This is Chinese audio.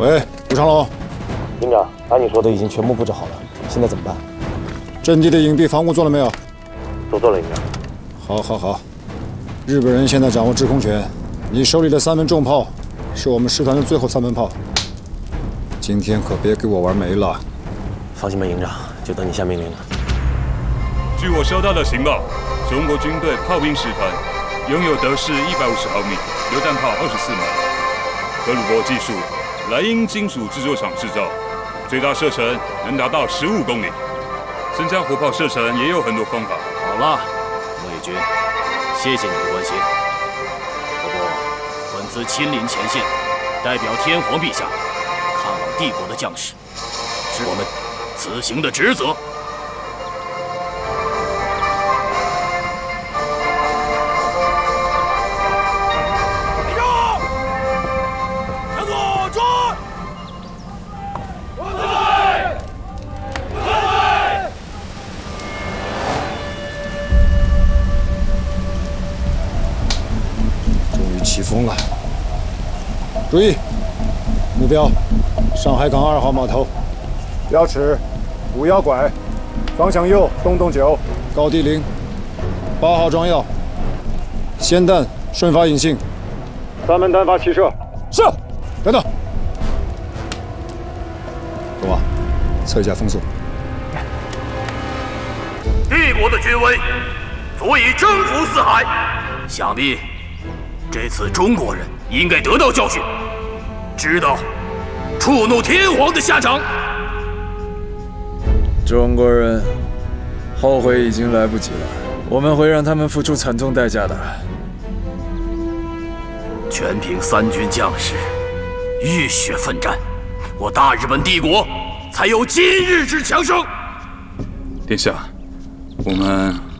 喂，吴长龙， 营长，按你说的已经全部布置好了，现在怎么办？ 阵地的隐蔽防务做了没有？ 都做了，营长。 好。日本人现在掌握制空权，你手里的3门重炮是我们师团的最后3门炮，今天可别给我玩没了。 放心吧，营长，就等你下命令了。 据我收到的情报，中国军队炮兵师团拥有德式150毫米榴弹炮24门，可鲁伯技术，莱茵金属制作厂制造，最大射程能达到15公里。增加火炮射程也有很多方法。 好了，魏军，谢谢你的关心。不过，本次亲临前线，代表天皇陛下看望帝国的将士，是我们此行的职责。 起风了，注意，目标上海港2号码头，标尺5要拐，方向右东东9，高低0，8号装药，霰弹顺发引信，3门单发齐射。是，等等，龙王，测一下风速。 帝国的军威足以征服四海，想必这次中国人应该得到教训，知道触怒天皇的下场。 中国人后悔已经来不及了，我们会让他们付出惨重代价的。 全凭3军将士浴血奋战，我大日本帝国才有今日之强盛。 殿下，我们